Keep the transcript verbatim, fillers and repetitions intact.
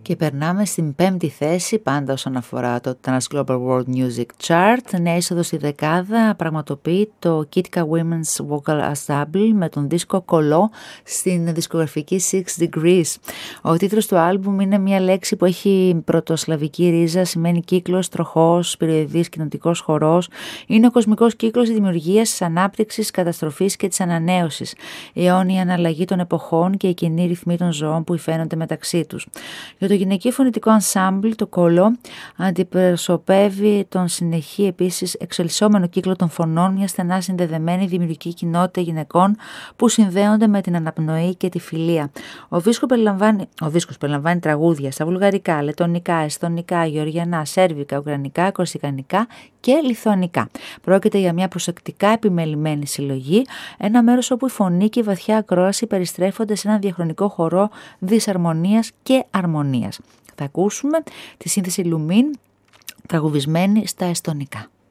Και περνάμε στην πέμπτη θέση, πάντα όσον αφορά το Trans Global World Music Chart. Νέα είσοδο στη δεκάδα πραγματοποιεί το Kitka Women's Vocal Ensemble με τον δίσκο Κολό στην δισκογραφική Six Degrees. Ο τίτλος του άλμπουμ είναι μια λέξη που έχει πρωτοσλαβική ρίζα, σημαίνει κύκλος, τροχός, περιοδής, κοινοτικός χορός. Είναι ο κοσμικός κύκλος της δημιουργίας, της ανάπτυξης, καταστροφής και της ανανέωσης. Η αιώνια αναλλαγή των εποχών και οι κοινοί ρυθμοί των ζωών που υφαίνονται μεταξύ τους. Για το γυναικείο φωνητικό ensemble, το Κολό αντιπροσωπεύει τον συνεχή επίσης εξελισσόμενο κύκλο των φωνών, μια στενά συνδεδεμένη δημιουργική κοινότητα γυναικών που συνδέονται με την αναπνοή και τη φιλία. Ο δίσκος περιλαμβάνει, ο δίσκος περιλαμβάνει τραγούδια στα βουλγαρικά, λετονικά, εσθονικά, γεωργιανά, σέρβικα, ουκρανικά, κορσικανικά και λιθουανικά. Πρόκειται για μια προσεκτικά επιμελημένη συλλογή, ένα μέρος όπου η φωνή και η βαθιά ακρόαση περιστρέφονται σε έναν διαχρονικό χορό δυσαρμονίας και αρμονίας. Θα ακούσουμε τη σύνθεση Λουμίν τραγουδισμένη στα εσθονικά.